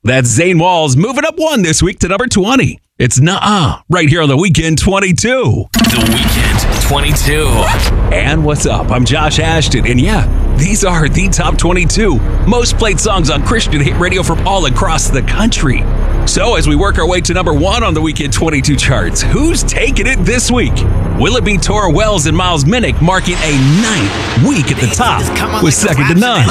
That's Zane Walls moving up one this week to number 20. It's Nuh-Uh, right here on The Weekend 22. The Weekend 22. And what's up? I'm Josh Ashton, and yeah, these are the top 22 most played songs on Christian hit radio from all across the country. So as we work our way to number 1 on the Weekend 22 charts, who's taking it this week? Will it be Tora Wells and Miles Minnick marking a 9th week at the top with Second to None?